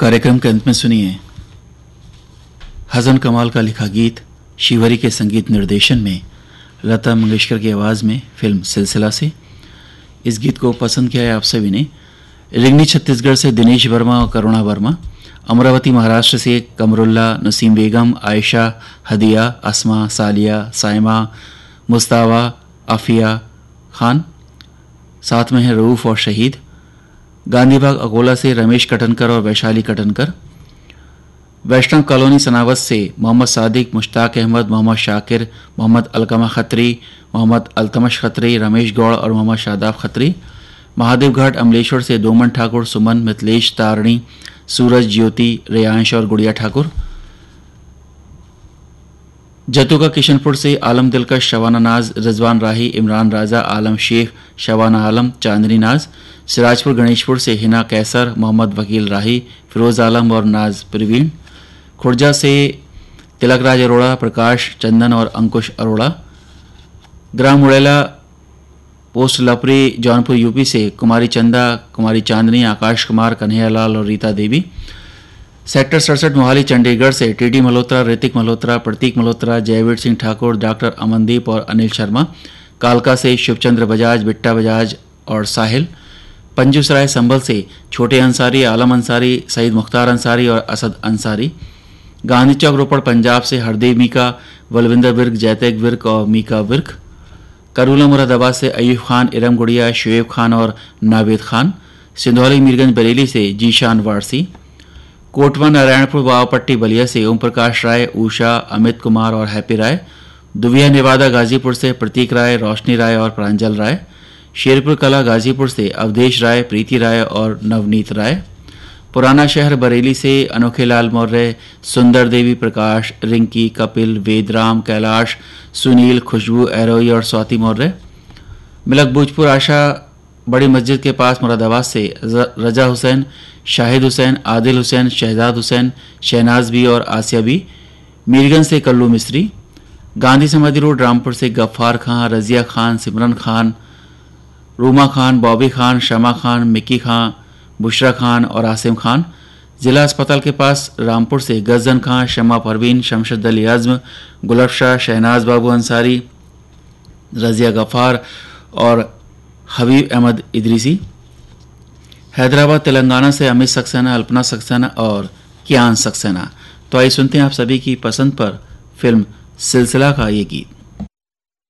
कार्यक्रम के अंत में सुनिए हसन कमाल का लिखा गीत शिवरी के संगीत निर्देशन में लता मंगेशकर की आवाज़ में फिल्म सिलसिला से। इस गीत को पसंद किया है आप सभी ने। रिंगनी छत्तीसगढ़ से दिनेश वर्मा और करुणा वर्मा, अमरावती महाराष्ट्र से कमरुल्ला, नसीम बेगम, आयशा, हदिया, अस्मा, सालिया, साइमा, मुस्तावा, आफिया खान, साथ में है रऊफ़ और शहीद। गांधीबाग अकोला से रमेश कटनकर और वैशाली कटनकर। वैष्णव कॉलोनी सनावत से मोहम्मद सादिक, मुश्ताक अहमद, मोहम्मद शाकिर, मोहम्मद अलकमा खत्री, मोहम्मद अल्तमश खत्री, रमेश गौड़ और मोहम्मद शादाब खत्री। महादेव घाट अमलेश्वर से दोमन ठाकुर, सुमन, मिथिलेश, तारणी, सूरज, ज्योति, रेयांश और गुड़िया ठाकुर। जतुका किशनपुर से आलम दिलकश, शबाना नाज, रिजवान राही, इमरान राजा, आलम शेख, शबाना आलम, चांदनी नाज। सिराजपुर गणेशपुर से हिना कैसर, मोहम्मद वकील राही, फिरोज़ आलम और नाज प्रवीण। खुर्जा से तिलकराज अरोड़ा, प्रकाश, चंदन और अंकुश अरोड़ा। ग्राम मुड़ेला पोस्ट लपरी जौनपुर यूपी से कुमारी चंदा, कुमारी चांदनी, आकाश कुमार, कन्हैयालाल और रीता देवी। सेक्टर 67 मोहाली चंडीगढ़ से टीडी मल्होत्रा, ऋतिक मल्होत्रा, प्रतीक मल्होत्रा, जयवीर सिंह ठाकुर, डॉक्टर अमनदीप और अनिल शर्मा। कालका से शिवचंद्र बजाज, बिट्टा बजाज और साहिल। पंजूसराय संभल से छोटे अंसारी, आलम अंसारी, सईद मुख्तार अंसारी और असद अंसारी। गांधी चौक रोपड़ पंजाब से हरदेव मीका, बलविंदर विर्क, जैतेक विर्क और मीका विर्क। करूला मुरादाबाद से अयूब खान, इरम गुड़िया, शुएब खान और नावेद खान। सिंधौली मीरगंज बरेली से जीशान वारसी। कोटवा नारायणपुर बावापट्टी बलिया से ओम प्रकाश राय, उषा, अमित कुमार और हैप्पी राय। दुविया नेवादा गाजीपुर से प्रतीक राय, रोशनी राय और प्रांजल राय। शेरपुर कला गाजीपुर से अवधेश राय, प्रीति राय और नवनीत राय। पुराना शहर बरेली से अनोखे लाल मौर्य, सुंदर देवी, प्रकाश, रिंकी, कपिल, वेदराम, कैलाश, सुनील, खुशबू, एरोई और स्वाति मौर्य। मिलक भोजपुर आशा बड़ी मस्जिद के पास मुरादाबाद से रजा हुसैन, शाहिद हुसैन, आदिल हुसैन, शहजाद हुसैन, शहनाज बी और आसिया बी। मीरगंज से कल्लू मिस्त्री। गांधी समाधि रोड रामपुर से गफ्फार खां, रजिया खान, सिमरन खान, रूमा खान, बॉबी खान, शमा खान, मिक्की खान, बुशरा खान और आसिम खान। जिला अस्पताल के पास रामपुर से गजन खां, शमा परवीन, शमशद अली आज़म, गुलाब शाह, शहनाज बाबू अंसारी, रजिया गफ्फार और हबीब अहमद इदरीसी। हैदराबाद तेलंगाना से अमित सक्सेना, अल्पना सक्सेना और कियान सक्सेना। तो आइए सुनते हैं आप सभी की पसंद पर फिल्म सिलसिला का ये गीत।